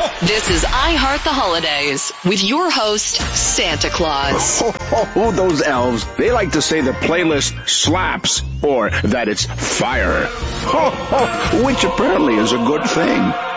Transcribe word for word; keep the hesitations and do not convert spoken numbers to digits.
This is I Heart the Holidays with your host, Santa Claus. Ho, ho, ho, those elves. They like to say the playlist slaps or that it's fire. Ho, ho, which apparently is a good thing.